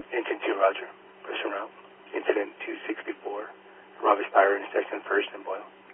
Engine 2, roger. Push en route. Incident 264. Robbie Spire, intersection 1st and Boyle.